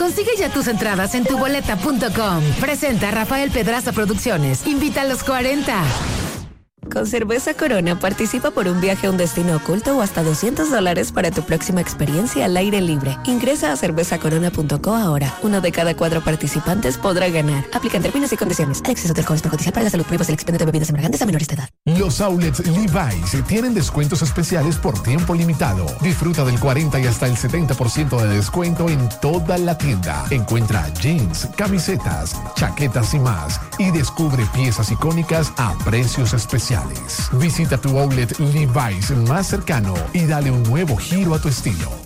Consigue ya tus entradas en tuboleta.com. Presenta Rafael Pedraza Producciones. Invita a los 40. Con Cerveza Corona participa por un viaje a un destino oculto o hasta $200 para tu próxima experiencia al aire libre. Ingresa a cervezacorona.co ahora. 1 de cada 4 participantes podrá ganar. Aplican términos y condiciones. El exceso de alcohol es perjudicial para la salud. Prohíbas el expendio de bebidas embriagantes a menores de edad. Los outlets Levi's tienen descuentos especiales por tiempo limitado. Disfruta del 40 y hasta el 70% de descuento en toda la tienda. Encuentra jeans, camisetas, chaquetas y más. Y descubre piezas icónicas a precios especiales. Visita tu outlet Levi's más cercano y dale un nuevo giro a tu estilo.